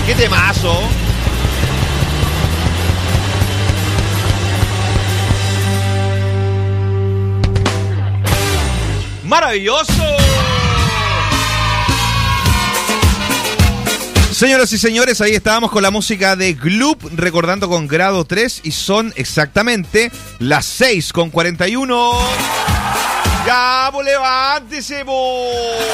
¡Qué temazo! ¡Maravilloso! Señoras y señores, ahí estábamos con la música de Gloop, recordando con grado 3, y son exactamente las 6:41. ¡Ya, pues levántese, po!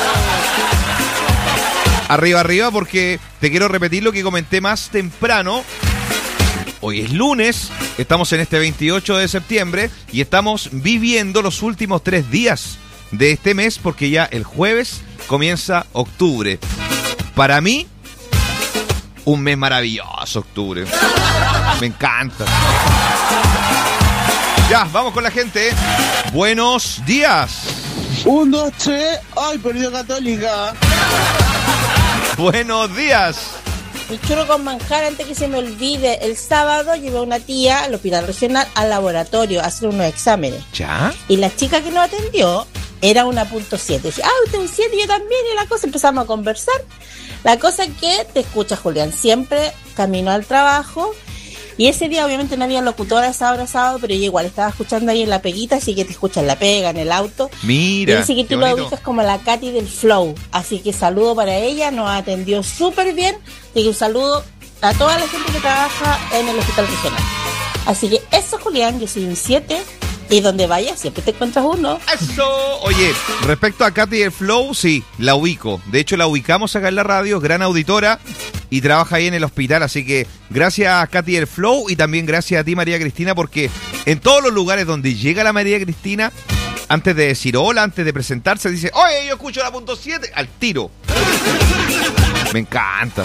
Arriba, arriba, porque te quiero repetir lo que comenté más temprano. Hoy es lunes, estamos en este 28 de septiembre y estamos viviendo los últimos 3 días de este mes, porque ya el jueves comienza octubre. Para mí, un mes maravilloso, octubre. Me encanta. Ya, vamos con la gente. Buenos días. 1, 2, 3. ¡Ay, perdió Católica! Buenos días. Mi churro con manjar, antes que se me olvide. El sábado llevé a una tía al hospital regional al laboratorio a hacer unos exámenes. ¿Ya? Y la chica que nos atendió era una .7. Dije, usted un 7, yo también. Y la cosa, empezamos a conversar. La cosa es que te escucha Julián siempre camino al trabajo. Y ese día obviamente no había locutora esa hora sábado, pero yo igual estaba escuchando ahí en la peguita, así que te escucha en la pega, en el auto. Mira, y dice que tú lo ubicas como la Katy del Flow. Así que saludo para ella, nos atendió súper bien. Así que un saludo a toda la gente que trabaja en el hospital regional. Así que eso, Julián, yo soy un 7. Y donde vayas siempre te encuentras uno. ¡Eso! Oye, respecto a Katy del Flow, sí, la ubico. De hecho, la ubicamos acá en la radio, gran auditora, y trabaja ahí en el hospital. Así que gracias a Katy del Flow y también gracias a ti, María Cristina, porque en todos los lugares donde llega la María Cristina, antes de decir hola, antes de presentarse, dice, oye, yo escucho la .7, al tiro. Me encanta.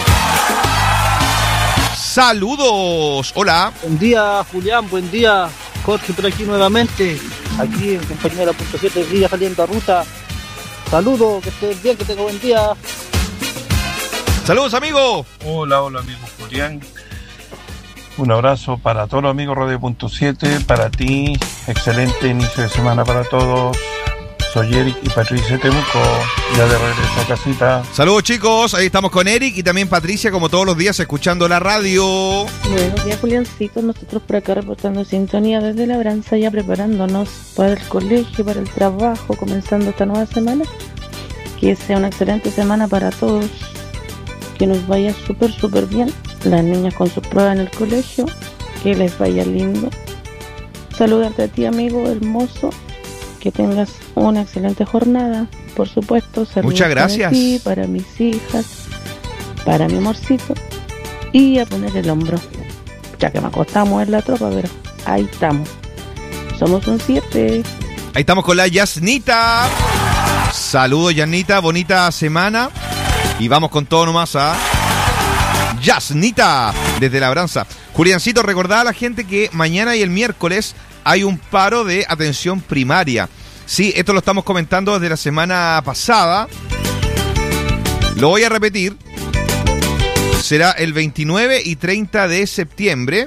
Saludos. Hola. Buen día, Julián, buen día. Jorge por aquí nuevamente, aquí en compañía de la .7 día saliendo a ruta. Saludos, que estés bien, que tenga buen día. Saludos, amigo. Hola, amigo Julián. Un abrazo para todos los amigos Radio .7, para ti, excelente inicio de semana para todos. Soy Eric y Patricia Temuco, ya de regreso a casita. Saludos, chicos, ahí estamos con Eric y también Patricia, como todos los días, escuchando la radio. Buenos días, Juliancito, nosotros por acá reportando sintonía desde Labranza, ya preparándonos para el colegio, para el trabajo, comenzando esta nueva semana. Que sea una excelente semana para todos, que nos vaya súper bien, las niñas con sus pruebas en el colegio, que les vaya lindo. Saludarte a ti, amigo hermoso, que tengas una excelente jornada, por supuesto. Muchas gracias. Para ti, para mis hijas, para mi amorcito, y a poner el hombro, ya que me acostaba a mover la tropa, pero ahí estamos. Somos un 7. Ahí estamos con la Yasnita. Saludos, Yasnita, bonita semana. Y vamos con todo nomás a Yasnita desde Labranza. Juliancito, recordad a la gente que mañana y el miércoles hay un paro de atención primaria. Sí, esto lo estamos comentando desde la semana pasada. Lo voy a repetir. Será el 29 y 30 de septiembre.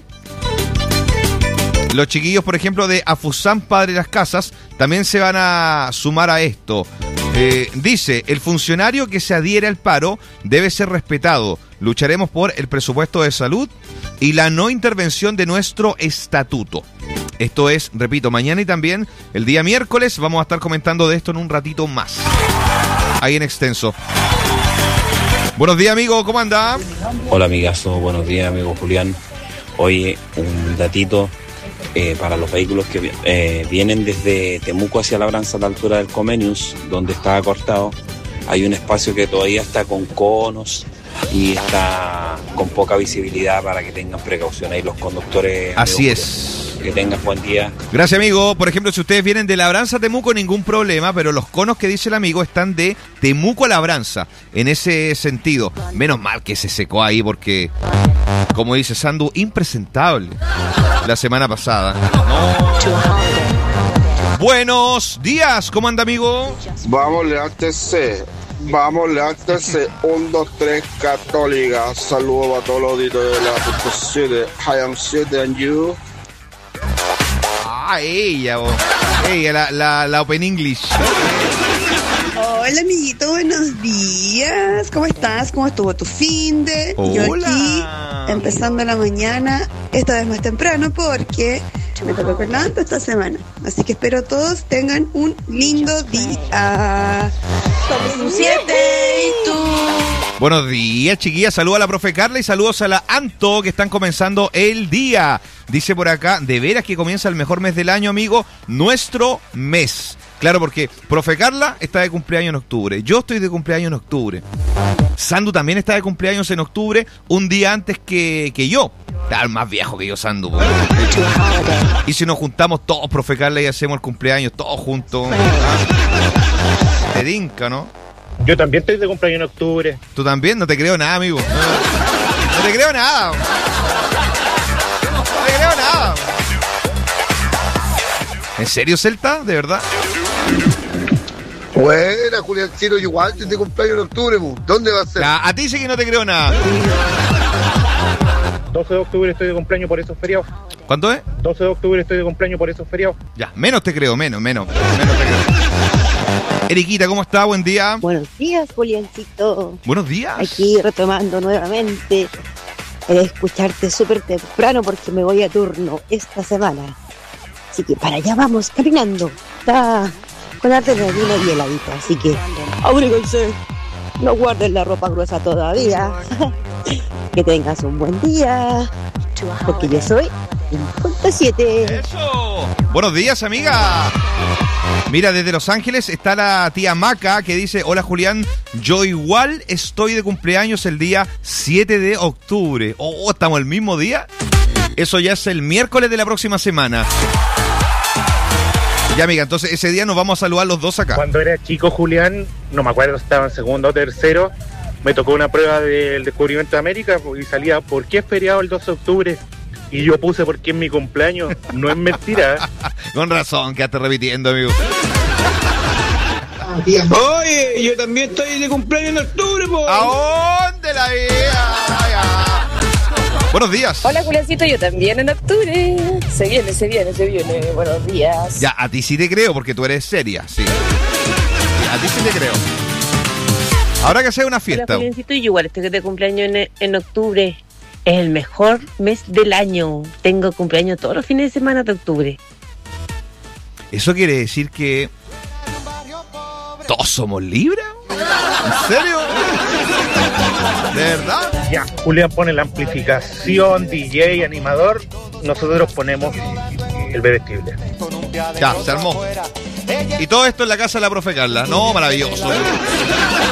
Los chiquillos, por ejemplo, de Afusam Padre Las Casas, también se van a sumar a esto. Dice, el funcionario que se adhiere al paro debe ser respetado. Lucharemos por el presupuesto de salud y la no intervención de nuestro estatuto. Esto es, repito, mañana y también el día miércoles. Vamos a estar comentando de esto en un ratito más, ahí en extenso. Buenos días, amigo, ¿cómo anda? Hola, amigazo, buenos días, amigo Julián. Oye, un datito para los vehículos que vienen desde Temuco hacia Labranza a la altura del Comenius, donde está cortado. Hay un espacio que todavía está con conos y está con poca visibilidad, para que tengan precaución ahí los conductores. Así es. Que tengas buen día. Gracias, amigo. Por ejemplo, si ustedes vienen de Labranza a Temuco, ningún problema, pero los conos que dice el amigo están de Temuco a Labranza, en ese sentido. Menos mal que se secó ahí, porque, como dice Sandu, impresentable la semana pasada. No. Buenos días, ¿cómo anda, amigo? Vamos, levántese. 1, 2, 3, Católica. Saludos a todos los auditores de la .7. I am 7 and you. Ella, la Open English. Hola, amiguito, buenos días. ¿Cómo estás? ¿Cómo estuvo tu finde? Yo aquí, empezando la mañana, esta vez más temprano, porque me tocó Fernando esta semana. Así que espero todos tengan un lindo día. Somos un 7 y tú. Buenos días, chiquillas. Saludos a la profe Carla y saludos a la Anto, que están comenzando el día. Dice por acá, de veras que comienza el mejor mes del año, amigo, nuestro mes. Claro, porque profe Carla está de cumpleaños en octubre, yo estoy de cumpleaños en octubre. Sandu también está de cumpleaños en octubre, un día antes que yo. Está más viejo que yo, Sandu. Y si nos juntamos todos, profe Carla, y hacemos el cumpleaños todos juntos. Te dinca, ¿no? Yo también estoy de cumpleaños en octubre. ¿Tú también? No te creo nada, amigo. No te creo nada. No te creo nada. ¿En serio, Celta? ¿De verdad? Buena, Juliancito, igual estoy de cumpleaños en octubre, ¿dónde va a ser? A ti sí que no te creo nada. 12 de octubre estoy de cumpleaños por esos feriados. ¿Cuánto es? 12 de octubre estoy de cumpleaños por esos feriados. Ya, menos te creo, menos te creo. Eriquita, ¿cómo está? Buen día. Buenos días, Juliancito. Buenos días. Aquí retomando nuevamente escucharte súper temprano porque me voy a turno esta semana. Así que para allá vamos, caminando. Está con adrenalina y heladita, así que abríguense. No guarden la ropa gruesa todavía. Que tengas un buen día. Porque yo soy 1.7. ¡Eso! Buenos días, amiga. Mira, desde Los Ángeles está la tía Maca que dice: hola, Julián, yo igual estoy de cumpleaños el día 7 de octubre. Oh, ¿estamos el mismo día? Eso ya es el miércoles de la próxima semana. Ya, amiga, entonces ese día nos vamos a saludar los dos acá. Cuando era chico, Julián, no me acuerdo si estaba en segundo o tercero, me tocó una prueba del descubrimiento de América y salía ¿por qué es feriado el 12 de octubre? Y yo puse ¿por qué es mi cumpleaños? No es mentira. Con razón, quedaste repitiendo, amigo. Oye, yo también estoy de cumpleaños en octubre, po. ¿A dónde la vida? Buenos días. Hola, Juliancito, yo también en octubre. Se viene. Buenos días. Ya, a ti sí te creo porque tú eres seria, sí. A ti sí te creo. Habrá que hacer una fiesta. Hola, Juliancito, yo igual estoy de cumpleaños en octubre. Es el mejor mes del año. Tengo cumpleaños todos los fines de semana de octubre. ¿Eso quiere decir que todos somos libres? ¿En serio? ¿De verdad? Ya, Julián pone la amplificación, DJ, animador. Nosotros ponemos el bebestible. Ya, se armó. Y todo esto en la casa de la profe Carla. No, maravilloso.